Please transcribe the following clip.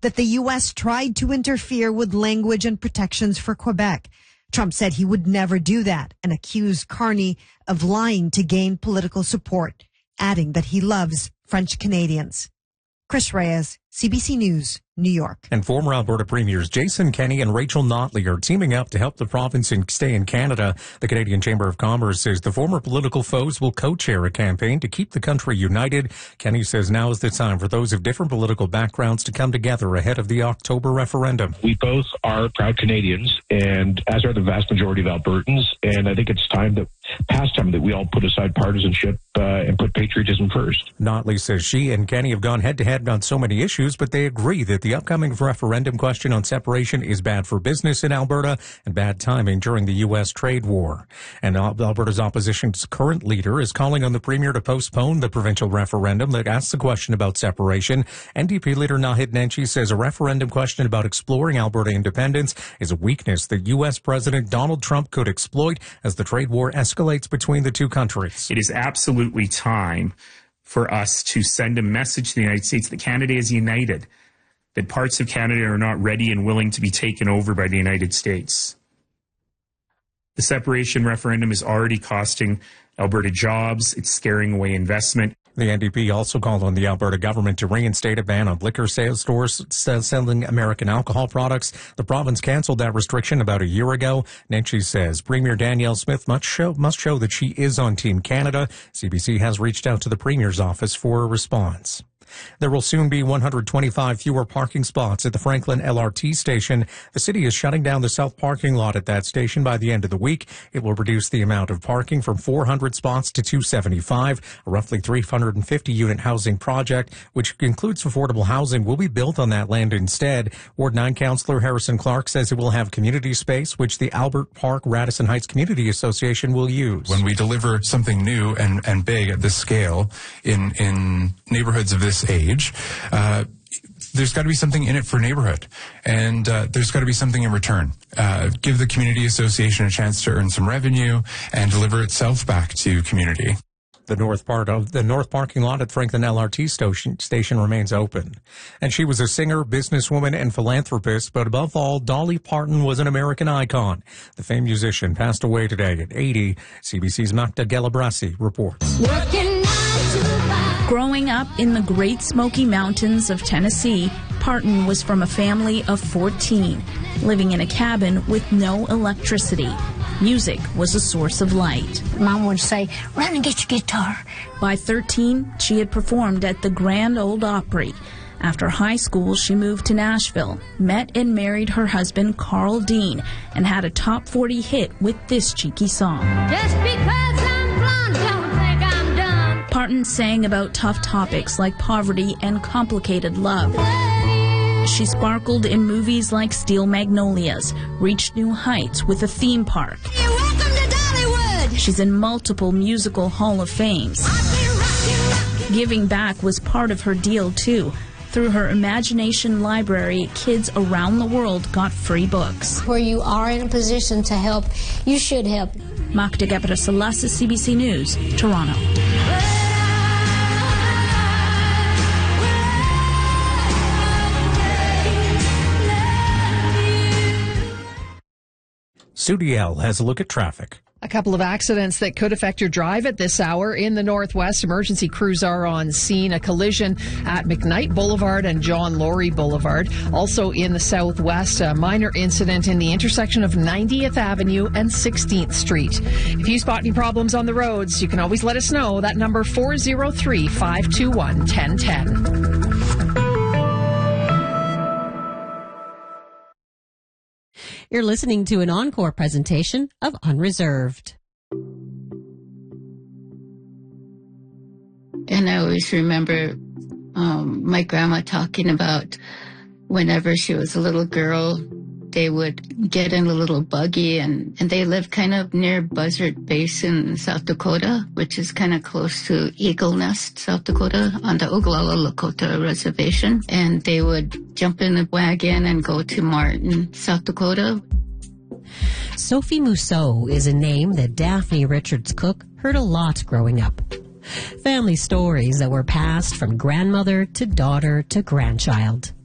that the U.S. tried to interfere with language and protections for Quebec. Trump said he would never do that and accused Carney of lying to gain political support, adding that he loves French Canadians. Chris Reyes, CBC News, New York. And former Alberta Premiers Jason Kenney and Rachel Notley are teaming up to help the province stay in Canada. The Canadian Chamber of Commerce says the former political foes will co-chair a campaign to keep the country united. Kenney says now is the time for those of different political backgrounds to come together ahead of the October referendum. We both are proud Canadians, and as are the vast majority of Albertans, and I think it's past time that we all put aside partisanship and put patriotism first. Notley says she and Kenney have gone head-to-head on so many issues, but they agree that the upcoming referendum question on separation is bad for business in Alberta and bad timing during the U.S. trade war. And Alberta's opposition's current leader is calling on the Premier to postpone the provincial referendum that asks the question about separation. NDP leader Naheed Nenshi says a referendum question about exploring Alberta independence is a weakness that U.S. President Donald Trump could exploit as the trade war escalates between the two countries. It is absolutely time for us to send a message to the United States that Canada is united, that parts of Canada are not ready and willing to be taken over by the United States. The separation referendum is already costing Alberta jobs. It's scaring away investment. The NDP also called on the Alberta government to reinstate a ban on liquor sales stores selling American alcohol products. The province canceled that restriction about a year ago. Nenshi says Premier Danielle Smith must show that she is on Team Canada. CBC has reached out to the Premier's office for a response. There will soon be 125 fewer parking spots at the Franklin LRT station. The city is shutting down the south parking lot at that station by the end of the week. It will reduce the amount of parking from 400 spots to 275. A roughly 350-unit housing project, which includes affordable housing, will be built on that land instead. Ward 9 Councillor Harrison Clark says it will have community space, which the Albert Park Radisson Heights Community Association will use. When we deliver something new and big at this scale in neighborhoods of this age, there's got to be something in it for neighborhood, and there's got to be something in return. Give the community association a chance to earn some revenue and deliver itself back to community. The north parking lot at Franklin LRT station remains open. And she was a singer, businesswoman, and philanthropist, but above all, Dolly Parton was an American icon. The famed musician passed away today at 80. CBC's Magda Galabrasi reports. Growing up in the Great Smoky Mountains of Tennessee, Parton was from a family of 14, living in a cabin with no electricity. Music was a source of light. Mom would say, "Run and get your guitar." By 13, she had performed at the Grand Ole Opry. After high school, she moved to Nashville, met and married her husband, Carl Dean, and had a top 40 hit with this cheeky song. Just because I'm blonde, don't think I'm dumb. Parton sang about tough topics like poverty and complicated love. She sparkled in movies like Steel Magnolias, reached new heights with a theme park. You're welcome to Dollywood. She's in multiple musical Hall of Fames. Giving back was part of her deal, too. Through her Imagination Library, kids around the world got free books. Where you are in a position to help, you should help. Magda Galabrasi, CBC News, Toronto. Sudi L has a look at traffic. A couple of accidents that could affect your drive at this hour. In the northwest, emergency crews are on scene. A collision at McKnight Boulevard and John Laurie Boulevard. Also in the southwest, a minor incident in the intersection of 90th Avenue and 16th Street. If you spot any problems on the roads, you can always let us know. That number 403-521-1010. You're listening to an encore presentation of Unreserved. And I always remember my grandma talking about whenever she was a little girl, they would get in a little buggy, and they lived kind of near Buzzard Base in South Dakota, which is kind of close to Eagle Nest, South Dakota, on the Oglala Lakota Reservation. And they would jump in the wagon and go to Martin, South Dakota. Sophie Mousseau is a name that Daphne Richards Cook heard a lot growing up. Family stories that were passed from grandmother to daughter to grandchild.